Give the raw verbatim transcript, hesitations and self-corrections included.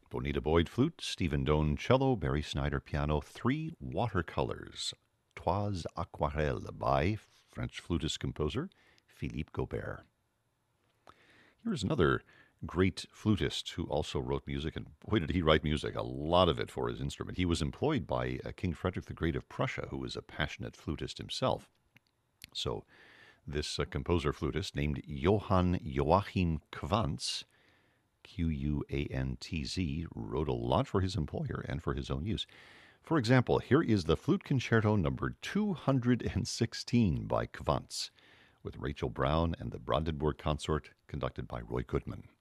Bonita Boyd flute, Stephen Doane cello, Barry Snyder piano, three watercolors. Trois Aquarelles by French flutist composer Philippe Gobert. Here's another great flutist who also wrote music, and boy, did he write music, a lot of it for his instrument. He was employed by uh, King Frederick the Great of Prussia, who was a passionate flutist himself. So this uh, composer flutist named Johann Joachim Quantz, Q U A N T Z, wrote a lot for his employer and for his own use. For example, here is the Flute Concerto number two hundred sixteen by Quantz, with Rachel Brown and the Brandenburg Consort, conducted by Roy Goodman.